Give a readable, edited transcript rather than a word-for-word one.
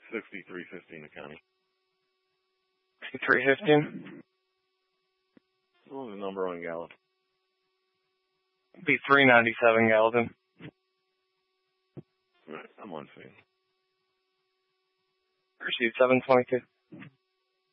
53.50 in the county. 315? What was the number on Gallatin? Be 397 Gallatin. All right, I'm on scene. Proceed 722.